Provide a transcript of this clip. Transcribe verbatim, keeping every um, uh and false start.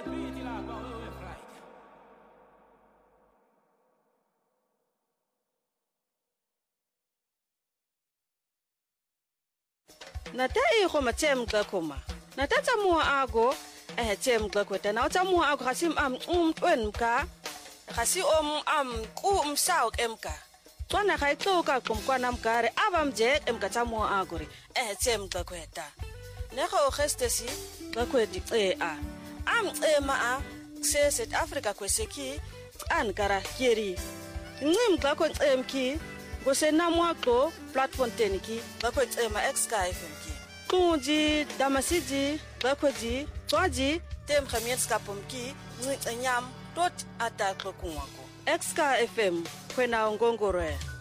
Natai go matsem ka khoma natatsa mo ago eh tsem ka kweta na tsa mo ago gasim am um twenka gasi om am ku umsaw emka tsona ga itlo ka kumkwana mkare abamje emka tsa mo ago re eh tsem ka kweta ne go gestesi ka kwedi e a am ema a se South Africa kweseki an kara keri ngim ka ko emki go sena mwako platform teniki ba ko ema xka fm ki kunji damasiji ba ko ji twaji tem khamiet ska pomki ngi nyam tot ataklo kunwako xka fm kwena ngongoro